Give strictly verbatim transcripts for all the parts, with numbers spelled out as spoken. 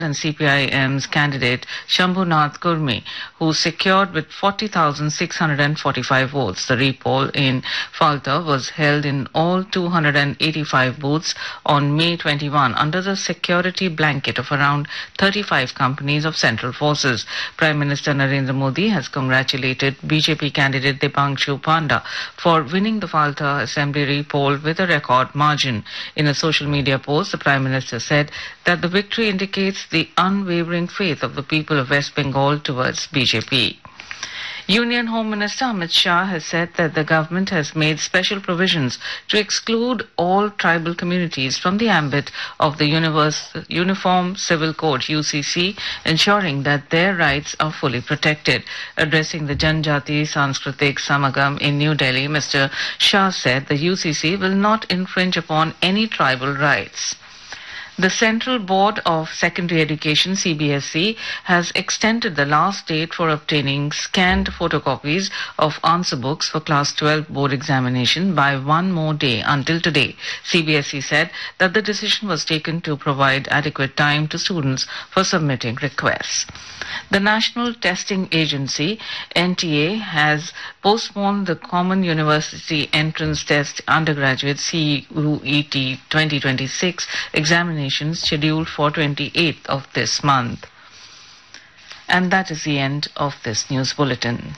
and C P I M's candidate Shambhunath Kurmi, who secured with forty thousand six hundred forty-five votes. The repoll in Falta was held in all two hundred eighty-five booths on May twenty-first under the security blanket of around thirty-five companies of Central Forces. Prime Minister Narendra Modi has congratulated B J P candidate Dipanshu Panda for winning the Falta Assembly repoll with a record margin. In a social media post, the Prime Minister said that the victory indicates the unwavering faith of the people of West Bengal towards B J P. Union Home Minister Amit Shah has said that the government has made special provisions to exclude all tribal communities from the ambit of the Universe, Uniform Civil Code U C C, ensuring that their rights are fully protected. Addressing the Janjati Sanskritik Samagam in New Delhi, Mister Shah said the U C C will not infringe upon any tribal rights. The Central Board of Secondary Education, C B S E, has extended the last date for obtaining scanned photocopies of answer books for Class twelve board examination by one more day until today. C B S E said that the decision was taken to provide adequate time to students for submitting requests. The National Testing Agency, N T A, has postponed the Common University Entrance Test Undergraduate C U E T twenty twenty-six examination scheduled for twenty-eighth of this month. And that is the end of this news bulletin.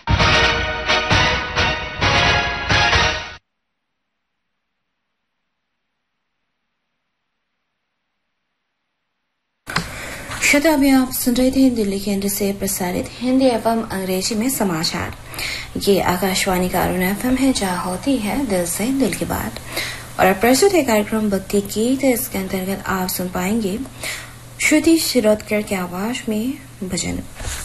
श्रोता, अभी आप सुन रहे थे दिल्ली केंद्र से प्रसारित हिंदी एवं अंग्रेजी में समाचार। ये आकाशवाणी का अरुण एफएम है, जहाँ होती है दिल से दिल की बात। और अब प्रस्तुत है कार्यक्रम भक्ति गीत। इसके अंतर्गत आप सुन पाएंगे श्रुति शिरोडकर की आवाज में भजन।